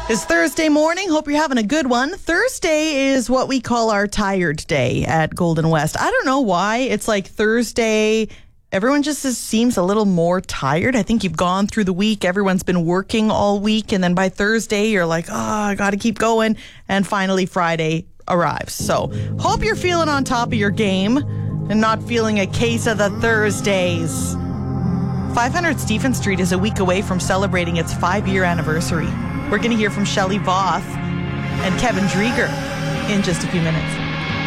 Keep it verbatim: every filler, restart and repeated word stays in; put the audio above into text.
It's Thursday morning. Hope you're having a good one. Thursday is what we call our tired day at Golden West. I don't know why. It's like Thursday, everyone just is, seems a little more tired. I think you've gone through the week. Everyone's been working all week. And then by Thursday, you're like, oh, I got to keep going. And finally, Friday arrives. So hope you're feeling on top of your game and not feeling a case of the Thursdays. five hundred Stephen Street is a week away from celebrating its five-year anniversary. We're going to hear from Shelley Voth and Kevin Drieger in just a few minutes.